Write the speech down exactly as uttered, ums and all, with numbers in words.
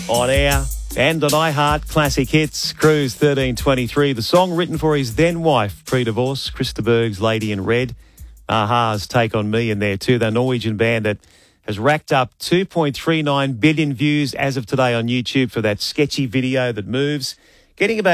on air and on iHeart Classic Hits. Cruise thirteen twenty-three. The song written for his then wife, pre-divorce, Krista Berg's Lady in Red. Aha's Take On Me in there too. The Norwegian band that has racked up two point three nine billion views as of today on YouTube for that sketchy video that moves. Getting about